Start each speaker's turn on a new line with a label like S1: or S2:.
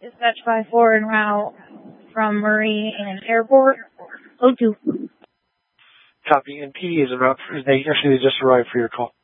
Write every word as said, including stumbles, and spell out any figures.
S1: Dispatch five four en route from Marine Airport. O two.
S2: Copy. N P D is en route. They actually just arrived for your call.